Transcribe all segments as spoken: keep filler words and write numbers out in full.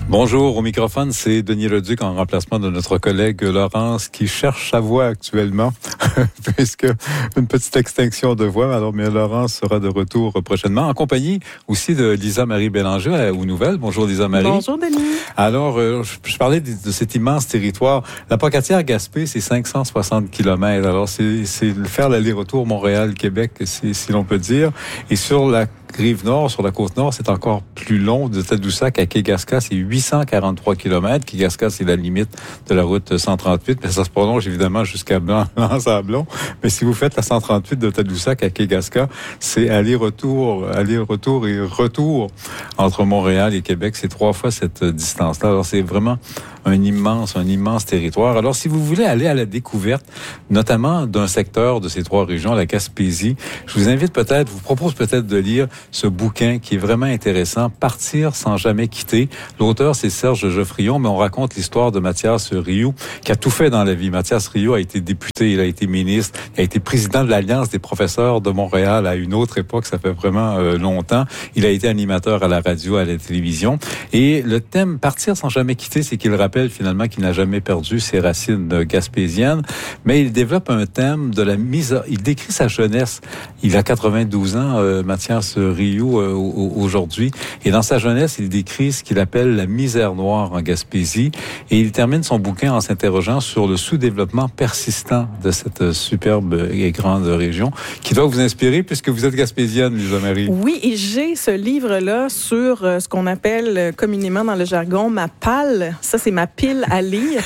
Bonjour, au microphone, c'est Denis Leduc en remplacement de notre collègue Laurence qui cherche sa voix actuellement, puisque une petite extinction de voix. Alors, mais Laurence sera de retour prochainement en compagnie aussi de Lisa-Marie Bélanger aux nouvelles. Bonjour Lisa-Marie. Bonjour Denis. Alors, euh, je, je parlais de, de cet immense territoire. La Pocatière-Gaspé, c'est cinq cent soixante kilomètres. Alors, c'est, c'est faire l'aller-retour Montréal-Québec, si, si l'on peut dire. Et sur la rive nord, sur la côte nord, c'est encore plus long. De Tadoussac à Kayegaska, c'est huit cent quarante-trois kilomètres. Kayegaska, c'est la limite de la route cent trente-huit, mais ça se prolonge évidemment jusqu'à Blanc-Sablon. Mais si vous faites la cent trente-huit de Tadoussac à Kayegaska, c'est aller-retour, aller-retour et retour entre Montréal et Québec. C'est trois fois cette distance-là. Alors, c'est vraiment un immense, un immense territoire. Alors, si vous voulez aller à la découverte, notamment d'un secteur de ces trois régions, la Gaspésie, je vous invite peut-être, je vous propose peut-être de lire ce bouquin qui est vraiment intéressant, Partir sans jamais quitter. L'auteur, c'est Serge Geoffrion, mais on raconte l'histoire de Mathias Rioux, qui a tout fait dans la vie. Mathias Rioux a été député, il a été ministre, il a été président de l'Alliance des professeurs de Montréal à une autre époque, ça fait vraiment euh, longtemps. Il a été animateur à la radio, à la télévision. Et le thème Partir sans jamais quitter, c'est qu'il rappelle finalement qu'il n'a jamais perdu ses racines gaspésiennes, mais il développe un thème de la mise à... Il décrit sa jeunesse. Il a quatre-vingt-douze ans, euh, Mathias Rioux, euh, aujourd'hui. Et dans sa jeunesse, il décrit ce qu'il appelle la misère noire en Gaspésie. Et il termine son bouquin en s'interrogeant sur le sous-développement persistant de cette superbe et grande région, qui doit vous inspirer puisque vous êtes gaspésienne, Lisa-Marie. Oui, et j'ai ce livre-là sur euh, ce qu'on appelle euh, communément dans le jargon ma palle. Ça, c'est ma pile à lire.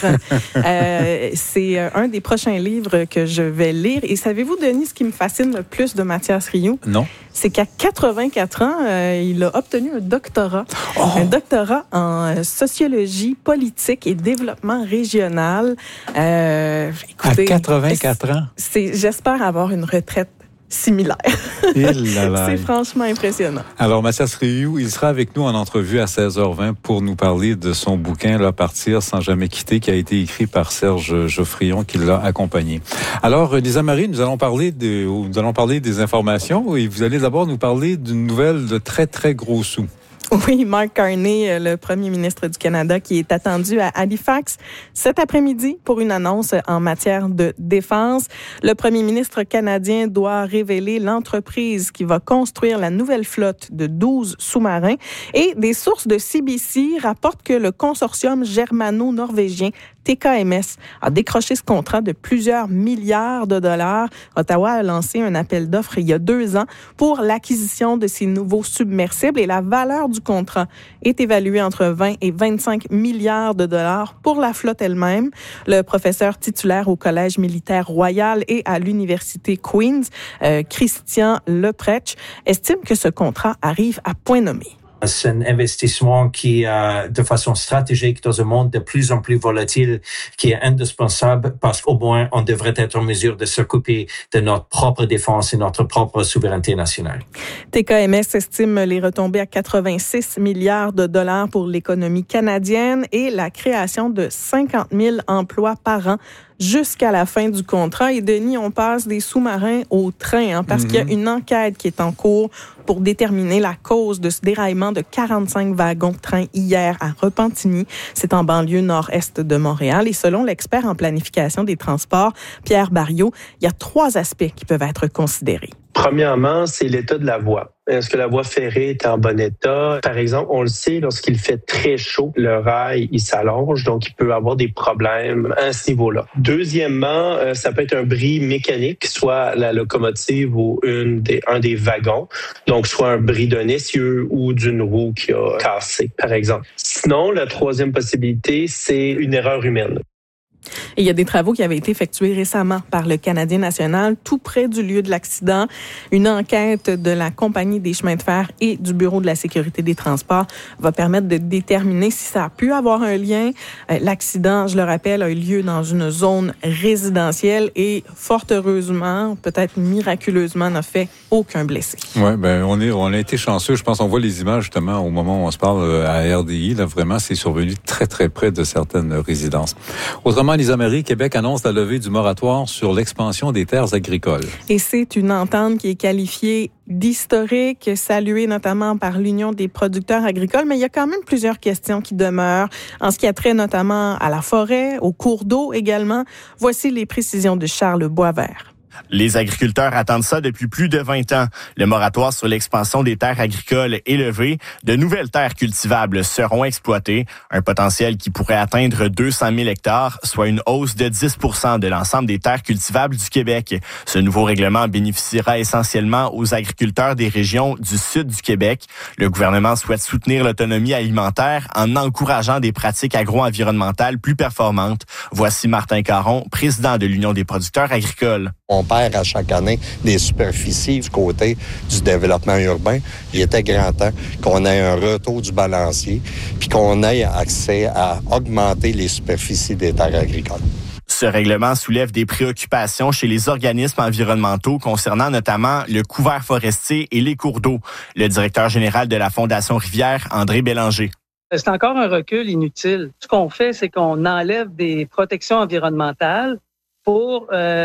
euh, c'est euh, un des prochains livres que je vais lire. Et savez-vous, Denis, ce qui me fascine le plus de Mathias Rioux? Non. C'est qu'à quatre-vingt-quatre ans, euh, il a obtenu un doctorat. Oh. Un doctorat en sociologie politique et développement régional. Euh, écoutez, à quatre-vingt-quatre ans? C'est, j'espère avoir une retraite similaire. C'est franchement impressionnant. Alors, Mathias Rioux, il sera avec nous en entrevue à seize heures vingt pour nous parler de son bouquin, là, Partir sans jamais quitter, qui a été écrit par Serge Geoffrion, qui l'a accompagné. Alors, Lisa-Marie, nous allons parler de, nous allons parler des informations et vous allez d'abord nous parler d'une nouvelle de très, très gros sous. Oui, Mark Carney, le premier ministre du Canada, qui est attendu à Halifax cet après-midi pour une annonce en matière de défense. Le premier ministre canadien doit révéler l'entreprise qui va construire la nouvelle flotte de douze sous-marins. Et des sources de C B C rapportent que le consortium germano-norvégien T K M S a décroché ce contrat de plusieurs milliards de dollars. Ottawa a lancé un appel d'offres il y a deux ans pour l'acquisition de ces nouveaux submersibles et la valeur du contrat est évaluée entre vingt et vingt-cinq milliards de dollars pour la flotte elle-même. Le professeur titulaire au Collège militaire royal et à l'Université Queen's, euh, Christian Lepretsch, estime que ce contrat arrive à point nommé. C'est un investissement qui, euh, de façon stratégique, dans un monde de plus en plus volatile, qui est indispensable parce qu'au moins, on devrait être en mesure de s'occuper de notre propre défense et notre propre souveraineté nationale. T K M S estime les retombées à quatre-vingt-six milliards de dollars pour l'économie canadienne et la création de cinquante mille emplois par an jusqu'à la fin du contrat. Et Denis, on passe des sous-marins au train, hein, parce mm-hmm. qu'il y a une enquête qui est en cours pour déterminer la cause de ce déraillement de quarante-cinq wagons de train hier à Repentigny. C'est en banlieue nord-est de Montréal. Et selon l'expert en planification des transports, Pierre Barriot, il y a trois aspects qui peuvent être considérés. Premièrement, c'est l'état de la voie. Est-ce que la voie ferrée est en bon état? Par exemple, on le sait, lorsqu'il fait très chaud, le rail, il s'allonge, donc il peut avoir des problèmes à ce niveau-là. Deuxièmement, ça peut être un bris mécanique, soit la locomotive ou une des, un des wagons, donc soit un bris d'un essieu ou d'une roue qui a cassé, par exemple. Sinon, la troisième possibilité, c'est une erreur humaine. Et il y a des travaux qui avaient été effectués récemment par le Canadien national, tout près du lieu de l'accident. Une enquête de la Compagnie des chemins de fer et du Bureau de la sécurité des transports va permettre de déterminer si ça a pu avoir un lien. L'accident, je le rappelle, a eu lieu dans une zone résidentielle et fort heureusement, peut-être miraculeusement, n'a fait aucun blessé. Oui, ben on est, on a été chanceux. Je pense qu'on voit les images justement au moment où on se parle à R D I. Là, vraiment, c'est survenu très, très près de certaines résidences. Autrement Gouvernement Lisa Marie, Québec annonce la levée du moratoire sur l'expansion des terres agricoles. Et c'est une entente qui est qualifiée d'historique, saluée notamment par l'Union des producteurs agricoles, mais il y a quand même plusieurs questions qui demeurent en ce qui a trait notamment à la forêt, aux cours d'eau également. Voici les précisions de Charles Boisvert. Les agriculteurs attendent ça depuis plus de vingt ans. Le moratoire sur l'expansion des terres agricoles est levé. De nouvelles terres cultivables seront exploitées. Un potentiel qui pourrait atteindre deux cent mille hectares, soit une hausse de dix pour cent de l'ensemble des terres cultivables du Québec. Ce nouveau règlement bénéficiera essentiellement aux agriculteurs des régions du sud du Québec. Le gouvernement souhaite soutenir l'autonomie alimentaire en encourageant des pratiques agro-environnementales plus performantes. Voici Martin Caron, président de l'Union des producteurs agricoles. On perd à chaque année des superficies du côté du développement urbain. Il était grand temps qu'on ait un retour du balancier puis qu'on ait accès à augmenter les superficies des terres agricoles. Ce règlement soulève des préoccupations chez les organismes environnementaux concernant notamment le couvert forestier et les cours d'eau. Le directeur général de la Fondation Rivière, André Bélanger. C'est encore un recul inutile. Ce qu'on fait, c'est qu'on enlève des protections environnementales pour... Euh